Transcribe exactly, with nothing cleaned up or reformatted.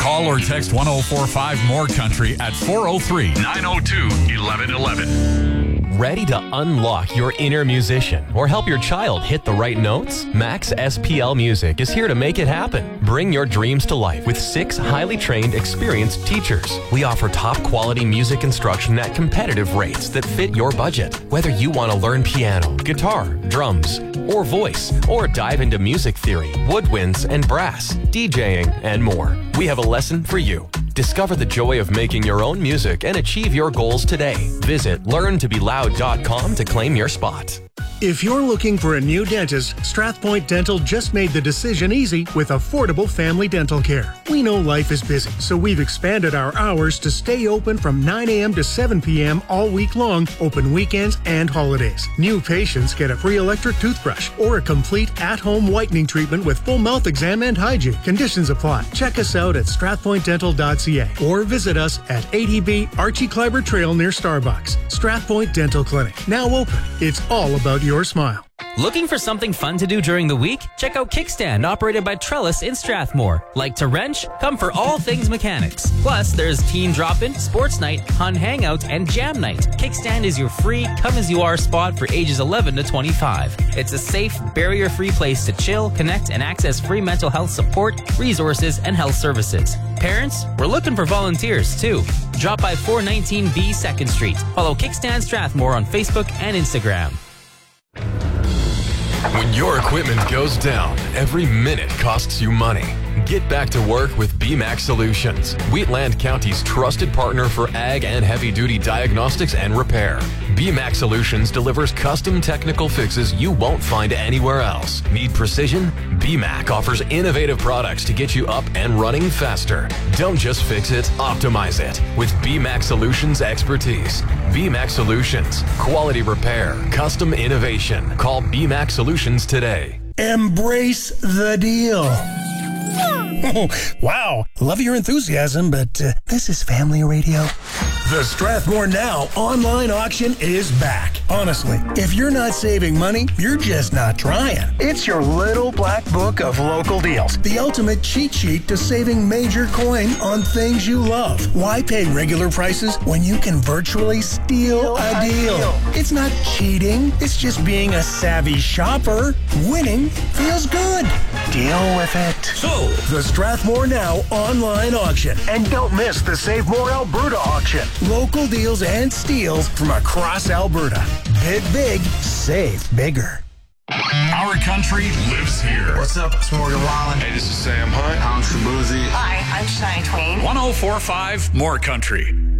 Call or text one oh four five more country at four oh three, nine oh two, eleven eleven. Ready to unlock your inner musician or help your child hit the right notes? Max S P L Music is here to make it happen. Bring your dreams to life with six highly trained, experienced teachers. We offer top quality music instruction at competitive rates that fit your budget. Whether you want to learn piano, guitar, drums, or voice, or dive into music theory, woodwinds, and brass, DJing, and more, we have a lesson for you. Discover the joy of making your own music and achieve your goals today. Visit learn to be loud dot com to claim your spot. If you're looking for a new dentist, Strathpoint Dental just made the decision easy with affordable family dental care. We know life is busy, so we've expanded our hours to stay open from nine a.m. to seven p.m. all week long, open weekends and holidays. New patients get a free electric toothbrush or a complete at-home whitening treatment with full mouth exam and hygiene. Conditions apply. Check us out at strathpoint dental dot c a or visit us at eighty B Archie Kleiber Trail near Starbucks. Strathpoint Dental Clinic, now open. It's all about your smile. Looking for something fun to do during the week? Check out Kickstand, operated by Trellis in Strathmore. Like to wrench? Come for all things mechanics. Plus, there's teen drop-in, sports night, hun hangout, and jam night. Kickstand is your free, come-as-you-are spot for ages eleven to twenty-five. It's a safe, barrier-free place to chill, connect, and access free mental health support, resources, and health services. Parents, we're looking for volunteers, too. Drop by four nineteen B second Street. Follow Kickstand Strathmore on Facebook and Instagram. When your equipment goes down, every minute costs you money. Get back to work with B MAX Solutions, Wheatland County's trusted partner for ag and heavy-duty diagnostics and repair. B MAX Solutions delivers custom technical fixes you won't find anywhere else. Need precision? B MAC offers innovative products to get you up and running faster. Don't just fix it, optimize it with B MAX Solutions expertise. B MAX Solutions, quality repair, custom innovation. Call B MAX Solutions today. Embrace the deal. Oh, wow, love your enthusiasm, but uh, this is family radio. The Strathmore Now online auction is back. Honestly, if you're not saving money, you're just not trying. It's your little black book of local deals. The ultimate cheat sheet to saving major coin on things you love. Why pay regular prices when you can virtually steal a deal? It's not cheating. It's just being a savvy shopper. Winning feels good. Deal with it. So, the Strathmore Now online auction. And don't miss the Save More Alberta auction. Local deals and steals from across Alberta. Bid big, save bigger. Our country lives here. What's up? It's Morgan Wallen. Hey, this is Sam Hunt. I'm Shabuzi. Hi, I'm Shania Twain. one oh four point five More Country.